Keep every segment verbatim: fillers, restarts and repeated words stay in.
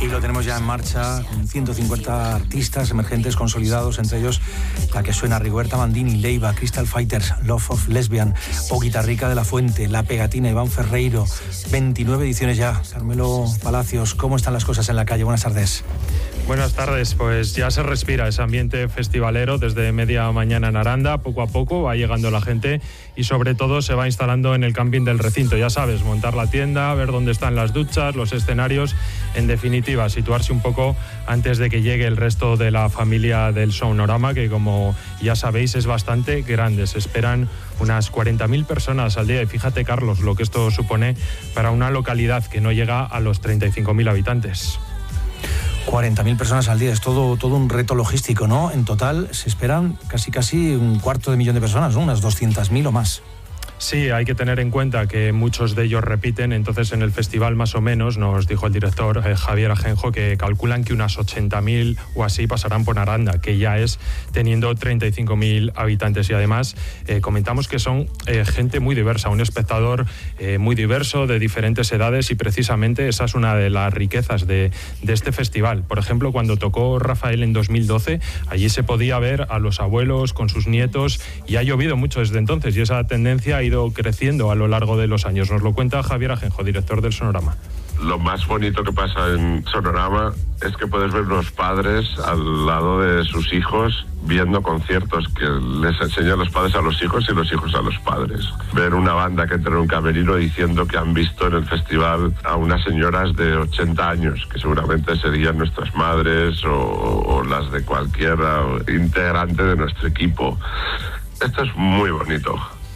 Y lo tenemos ya en marcha, con ciento cincuenta artistas emergentes consolidados, entre ellos la que suena: Rigoberta Mandini, Leiva, Crystal Fighters, Love of Lesbian o Guitarrica de la Fuente, La Pegatina, Iván Ferreiro. veintinueve ediciones ya. Carmelo Palacios, ¿cómo están las cosas en la calle? Buenas tardes. Buenas tardes, pues ya se respira ese ambiente festivalero desde media mañana en Aranda. Poco a poco va llegando la gente y sobre todo se va instalando en el camping del recinto. Ya sabes, montar la tienda, ver dónde están las duchas, los escenarios, en definitiva, situarse un poco antes de que llegue el resto de la familia del Sonorama, que como ya sabéis es bastante grande. Se esperan unas cuarenta mil personas al día y fíjate, Carlos, lo que esto supone para una localidad que no llega a los treinta y cinco mil habitantes. cuarenta mil personas al día, es todo, todo un reto logístico, ¿no? En total se esperan casi casi un cuarto de millón de personas, ¿no? Unas doscientas mil o más. Sí, hay que tener en cuenta que muchos de ellos repiten, entonces en el festival más o menos, nos dijo el director eh, Javier Ajenjo, que calculan que unas ochenta mil o así pasarán por Aranda, que ya es teniendo treinta y cinco mil habitantes. Y además eh, comentamos que son eh, gente muy diversa, un espectador eh, muy diverso, de diferentes edades, y precisamente esa es una de las riquezas de, de este festival. Por ejemplo, cuando tocó Rafael en dos mil doce, allí se podía ver a los abuelos con sus nietos, y ha llovido mucho desde entonces, y esa tendencia ha ido creciendo a lo largo de los años. Nos lo cuenta Javier Ajenjo, director del Sonorama. Lo más bonito que pasa en Sonorama es que puedes ver los padres al lado de sus hijos viendo conciertos que les enseñan los padres a los hijos y los hijos a los padres. Ver una banda que entra en un camerino diciendo que han visto en el festival a unas señoras de ochenta años, que seguramente serían nuestras madres o, o las de cualquier integrante de nuestro equipo. Esto es muy bonito.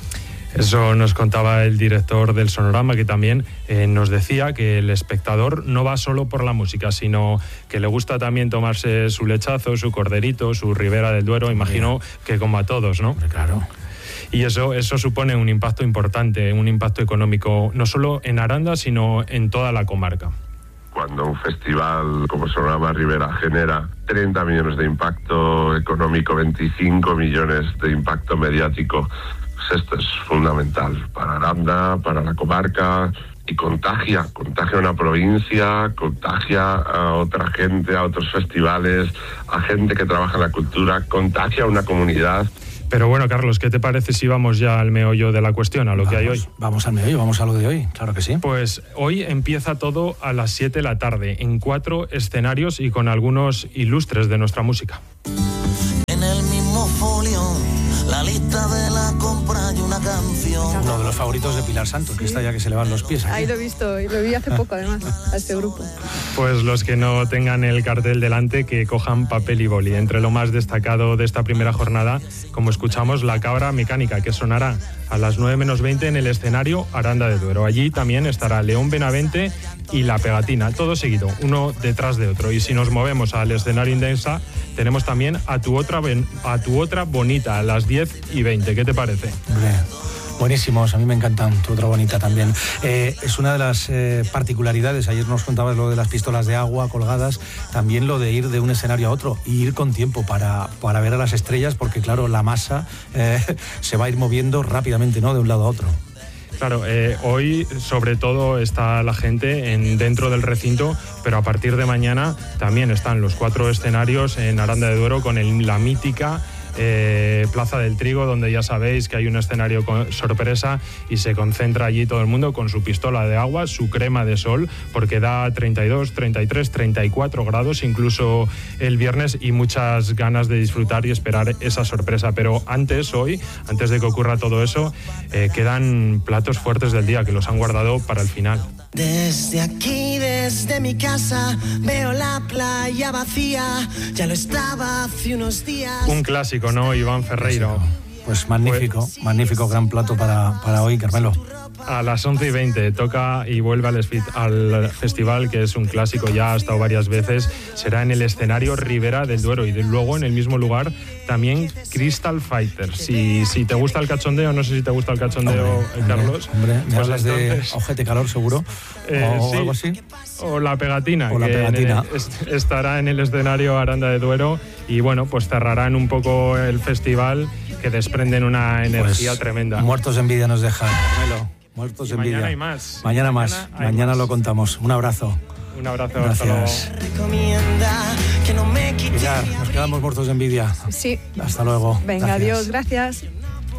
Eso nos contaba el director del Sonorama, que también eh, nos decía que el espectador no va solo por la música, sino que le gusta también tomarse su lechazo, su corderito, su Ribera del Duero, imagino que como a todos, ¿no? Claro. Y eso, eso supone un impacto importante, un impacto económico, no solo en Aranda, sino en toda la comarca. Cuando un festival como Sonorama Ribera genera treinta millones de impacto económico, veinticinco millones de impacto mediático, esto es fundamental para Aranda, para la comarca, y contagia, contagia a una provincia, contagia a otra gente, a otros festivales, a gente que trabaja en la cultura, contagia a una comunidad. Pero bueno, Carlos, ¿qué te parece si vamos ya al meollo de la cuestión, a lo vamos, que hay hoy? Vamos al meollo, vamos a lo de hoy, claro que sí. Pues hoy empieza todo a las siete de la tarde, en cuatro escenarios y con algunos ilustres de nuestra música. En el mismo folio, la lista de la compra y una canción. Uno de los favoritos de Pilar Santos, que está ya que se le van los pies aquí. Ahí lo he visto, y lo vi hace poco además, a este grupo. Pues los que no tengan el cartel delante, que cojan papel y boli. Entre lo más destacado de esta primera jornada, como escuchamos, La Cabra Mecánica, que sonará a las nueve menos veinte en el escenario Aranda de Duero. Allí también estará León Benavente y La Pegatina, todo seguido, uno detrás de otro. Y si nos movemos al escenario Indensa, tenemos también a tu otra, a tu otra bonita, a las diez y veinte. ¿Qué te parece? Hombre, buenísimos, a mí me encantan, tu otra bonita también. Eh, es una de las eh, particularidades, ayer nos contabas lo de las pistolas de agua colgadas, también lo de ir de un escenario a otro y ir con tiempo para, para ver a las estrellas, porque claro, la masa eh, se va a ir moviendo rápidamente, ¿no?, de un lado a otro. Claro, eh, hoy sobre todo está la gente en, dentro del recinto, pero a partir de mañana también están los cuatro escenarios en Aranda de Duero con el, la mítica Eh, Plaza del Trigo, donde ya sabéis que hay un escenario con sorpresa y se concentra allí todo el mundo con su pistola de agua, su crema de sol, porque da treinta y dos, treinta y tres, treinta y cuatro grados incluso el viernes, y muchas ganas de disfrutar y esperar esa sorpresa. Pero antes, hoy, antes de que ocurra todo eso, eh, quedan platos fuertes del día que los han guardado para el final. Desde aquí, desde mi casa, veo la playa vacía, ya lo estaba hace unos días. Un clásico, ¿no, Iván Ferreiro? Pues magnífico, pues, magnífico, gran plato para, para hoy, Carmelo. A las once y veinte toca y vuelve al, al festival, que es un clásico, ya ha estado varias veces. Será en el escenario Ribera del Duero y de, luego en el mismo lugar también Crystal Fighters. Si, si te gusta el cachondeo, no sé si te gusta el cachondeo, hombre, Carlos. Hombre, me pues hablas entonces, de ojete calor seguro, eh, o sí, algo así. O La Pegatina, o la que pegatina. En el, est, estará en el escenario Aranda de Duero y bueno, pues cerrarán un poco el festival, que desprenden una energía pues, tremenda. Muertos de envidia nos dejan, Carmelo. Muertos y de envidia. Mañana hay más. Mañana, mañana más. Mañana, mañana más. lo contamos. Un abrazo. Un abrazo, Gracias. hasta luego. Recomienda que no me quite Pilar, nos quedamos muertos de envidia. Sí. Hasta luego. Venga, Gracias. adiós, gracias.